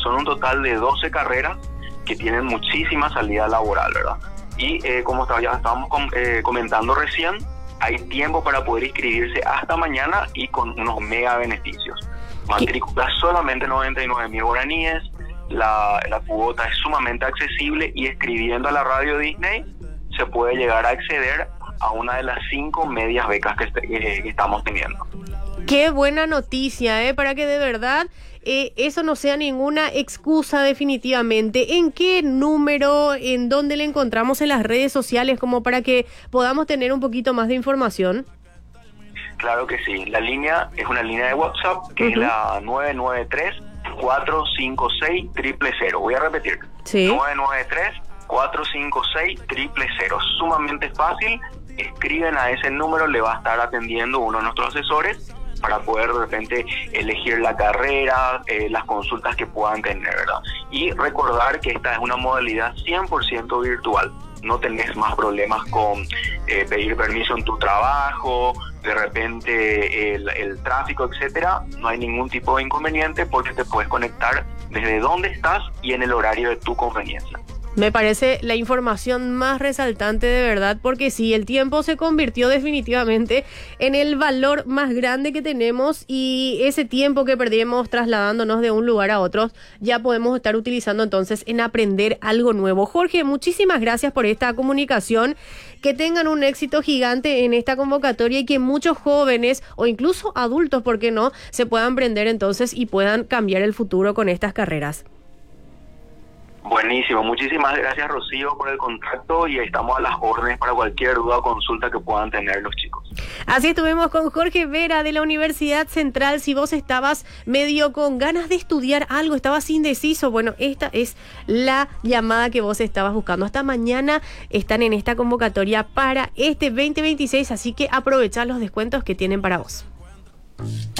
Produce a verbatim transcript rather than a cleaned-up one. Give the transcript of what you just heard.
son un total de doce carreras que tienen muchísima salida laboral, ¿verdad? Y eh, como estaba- ya estábamos com- eh, comentando recién, hay tiempo para poder inscribirse hasta mañana y con unos mega beneficios. Matrícula solamente noventa y nueve mil guaraníes, la, la cuota es sumamente accesible y escribiendo a la radio Disney se puede llegar a acceder a una de las cinco medias becas que, este- que- que estamos teniendo. Qué buena noticia, ¿eh? Para que de verdad eh, eso no sea ninguna excusa definitivamente. ¿En qué número, en dónde le encontramos en las redes sociales como para que podamos tener un poquito más de información? Claro que sí, la línea es una línea de WhatsApp que es Ujú. la nueve nueve tres, cuatro cinco seis, cero cero cero. Voy a repetir. Sí. nueve nueve tres, cuatro cinco seis, cero cero cero. Sumamente fácil. Escriben a ese número, le va a estar atendiendo uno de nuestros asesores para poder de repente elegir la carrera, eh, las consultas que puedan tener, ¿verdad? Y recordar que esta es una modalidad cien por ciento virtual. No tenés más problemas con eh, pedir permiso en tu trabajo, de repente el, el tráfico, etcétera. No hay ningún tipo de inconveniente porque te puedes conectar desde donde estás y en el horario de tu conveniencia. Me parece la información más resaltante de verdad, porque sí, el tiempo se convirtió definitivamente en el valor más grande que tenemos y ese tiempo que perdimos trasladándonos de un lugar a otro, ya podemos estar utilizando entonces en aprender algo nuevo. Jorge, muchísimas gracias por esta comunicación, que tengan un éxito gigante en esta convocatoria y que muchos jóvenes o incluso adultos, ¿por qué no?, se puedan prender entonces y puedan cambiar el futuro con estas carreras. Buenísimo, muchísimas gracias Rocío por el contacto y estamos a las órdenes para cualquier duda o consulta que puedan tener los chicos. Así estuvimos con Jorge Vera de la Universidad Central. Si vos estabas medio con ganas de estudiar algo, estabas indeciso, bueno, esta es la llamada que vos estabas buscando. Hasta mañana están en esta convocatoria para este veinte veintiséis, así que aprovechá los descuentos que tienen para vos.